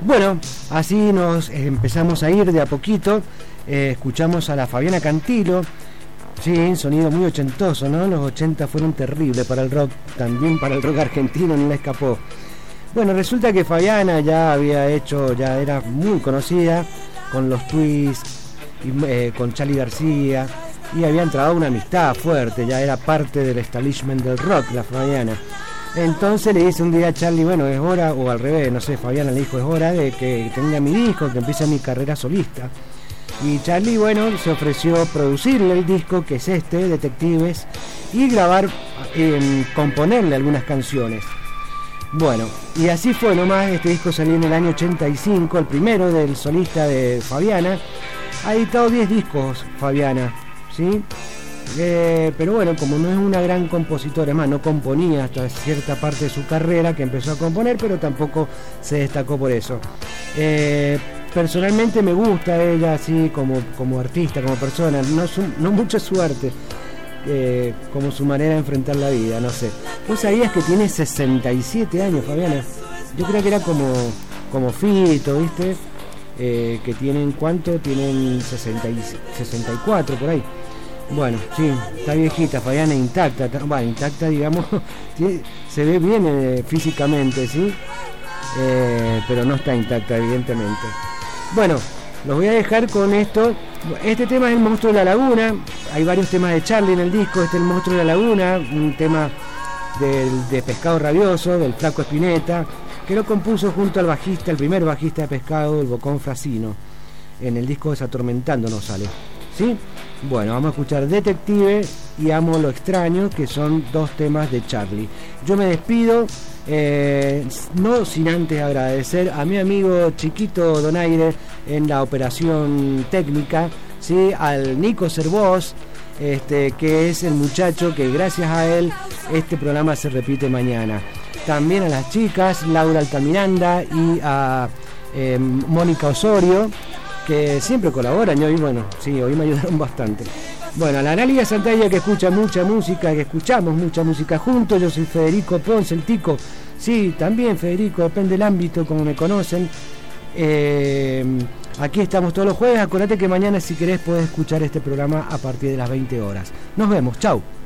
Bueno, así nos empezamos a ir de a poquito. Escuchamos a la Fabiana Cantilo. Sí, sonido muy ochentoso, ¿no? Los 80 fueron terribles para el rock, también para el rock argentino no le escapó. Bueno, resulta que Fabiana ya era muy conocida con los Twists, con Charly García, y había entrado una amistad fuerte, ya era parte del establishment del rock, la Fabiana. Entonces le dice un día a Charly, bueno, es hora, o al revés, no sé, Fabiana le dijo, es hora de que tenga mi disco, que empiece mi carrera solista. Y Charly, bueno, se ofreció producirle el disco, que es Detectives, y grabar, componerle algunas canciones. Bueno, y así fue nomás. Este disco salió en el año 85, el primero del solista de Fabiana. Ha editado 10 discos Fabiana, ¿sí? Pero bueno, como no es una gran compositora, es más, no componía hasta cierta parte de su carrera, que empezó a componer, pero tampoco se destacó por eso. Personalmente me gusta ella así como artista, como persona, no mucha suerte, como su manera de enfrentar la vida, no sé. ¿Vos sabías que tiene 67 años, Fabiana? Yo creo que era como Fito, ¿viste? Que tienen, ¿cuánto? Tienen 64 por ahí. Bueno, sí, está viejita, Fabiana, intacta, digamos, se ve bien físicamente, ¿sí? Pero no está intacta, evidentemente. Bueno, los voy a dejar con esto. Este tema es El Monstruo de la Laguna. Hay varios temas de Charly en el disco. Este es El Monstruo de la Laguna, un tema de Pescado Rabioso, del Flaco Spinetta, que lo compuso junto al bajista, el primer bajista de Pescado, el Bocón Frasino. En el disco Desatormentándonos sale, ¿sí? Bueno, vamos a escuchar Detective y Amo lo Extraño, que son 2 temas de Charly. Yo me despido, no sin antes agradecer a mi amigo Chiquito Donaire en la operación técnica, ¿sí? Al Nico Cervós, que es el muchacho que gracias a él este programa se repite mañana. También a las chicas, Laura Altamiranda y a Mónica Osorio, que siempre colaboran, y hoy, bueno, sí, hoy me ayudaron bastante. Bueno, a la Analia Santalla, que escucha mucha música, que escuchamos mucha música juntos. Yo soy Federico Ponce, el Tico. Sí, también Federico, depende del ámbito, como me conocen. Aquí estamos todos los jueves. Acordate que mañana, si querés, podés escuchar este programa a partir de las 20 horas. Nos vemos, chau.